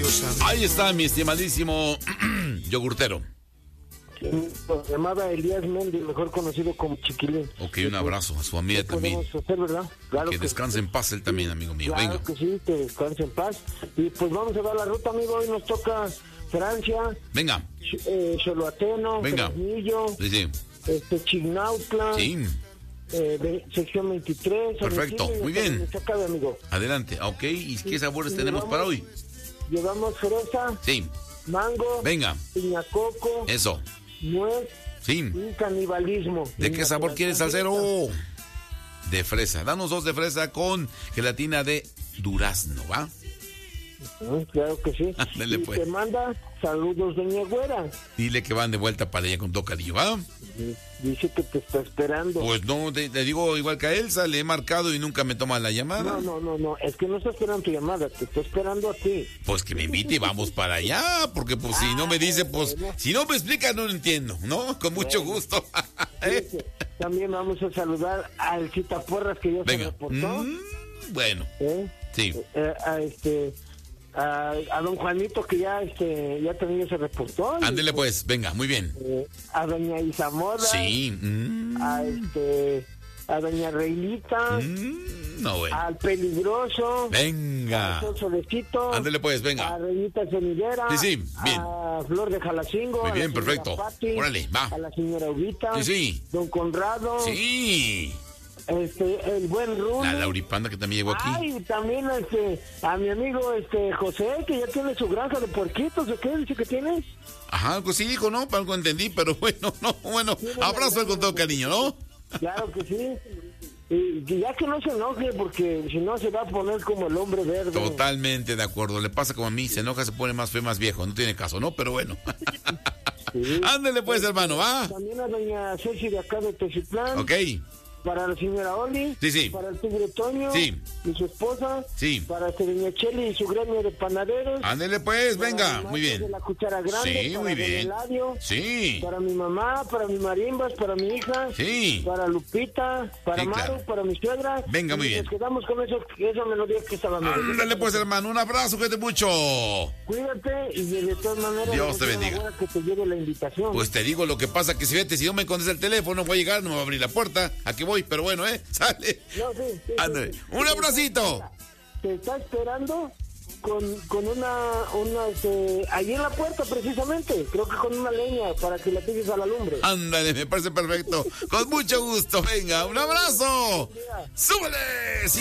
Ahí está mi estimadísimo yogurtero. Se llamaba Elías Méndez, mejor conocido como Chiquilín. Ok, un abrazo a su familia también. Hacer, ¿verdad? Claro que descanse en paz él también, amigo mío. Claro Venga. que sí, que descanse en paz. Y pues vamos a dar la ruta, amigo. Hoy nos toca Francia. Venga. Xoloateno. Venga. Fresnillo. Sí. Chignautla. Sí. Sección 23. Perfecto, muy bien. Acabe, amigo. Adelante. Ok, ¿y qué sabores tenemos para hoy? Llevamos fresa. Sí. Mango. Venga. Piña coco. Eso. Nuez. Sí. Y canibalismo. ¿De qué sabor quieres, salsero? De fresa. Danos 2 de fresa con gelatina de durazno, ¿va? Claro que sí. Ándale, pues. Te manda saludos, doña Güera. Dile que van de vuelta para allá con todo cariño, ¿va? Dice que te está esperando. Pues no, te digo igual que a Elsa, le he marcado y nunca me toma la llamada. No, es que no está esperando tu llamada, te está esperando a ti. Pues que me invite y vamos para allá, porque pues si no me dice, pues, si no me explica no lo entiendo, ¿no? Con mucho gusto. También vamos a saludar al Citaporras que ya se reportó. Bueno, sí. A don Juanito que ya también se reportó. Ándele pues, venga, muy bien. A doña Isamora. Sí. A doña Reilita. No, bueno. Al Peligroso. Venga. Al Solecito. Ándele pues, venga. A Reinita Ceniguera. Sí, bien. A Flor de Jalacingo. Muy bien, perfecto. Pati, órale, va. A la señora Ubita. Sí. Don Conrado. Sí. El buen Rune. La Lauripanda que también llegó aquí. Ay, también a mi amigo José, que ya tiene su granja de puerquitos, ¿o qué dice que tiene? Ajá, pues sí dijo, ¿no? Algo entendí, pero bueno, abrazo con todo cariño, ¿no? Claro que sí. Y ya que no se enoje, porque si no se va a poner como el hombre verde. Totalmente de acuerdo. Le pasa como a mí, se enoja, se pone más feo, más viejo. No tiene caso, ¿no? Pero bueno. Sí. Ándele pues, hermano, ¿va? También a doña Ceci de acá de Teciutlán. Ok. Para la señora Oli. Sí. Para el tigre Toño. Sí. Y su esposa. Sí. Para doña Cheli y su gremio de panaderos. Ándele pues, venga, muy bien. De la cuchara grande. Sí, muy bien. Eladio, sí. Para mi mamá, para mi marimbas, para mi hija. Sí. Para Lupita, para Maru, claro. Para mi suegra. Venga, muy bien. Nos quedamos con esa melodía que estaba mal. Ándale pues, hermano, un abrazo, cuídate mucho. Cuídate y de todas maneras. Dios te bendiga. Que te lleve la invitación. Pues te digo lo que pasa, que si no me contesta el teléfono, voy a llegar, no me va a abrir la puerta. Aquí voy, pero bueno, sale. No, sí. Ándale. Un abracito. Te está esperando con ahí en la puerta precisamente, creo que con una leña para que la tires a la lumbre. Ándale, me parece perfecto. Con mucho gusto, venga, un abrazo. ¡Súbele!